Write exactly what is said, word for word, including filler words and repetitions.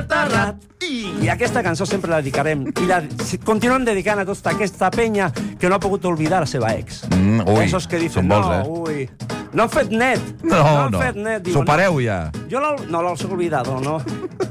al terrat. I aquesta cançó sempre la dedicarem. I la continuem dedicant a tota aquesta penya que no ha pogut oblidar la seva ex. Mm, ui, Esos que dicen, són molts, no, eh? ui, no han fet net. No, han no. fet net. Digo, Supereu ja. Jo no, no l'ho he oblidat, no.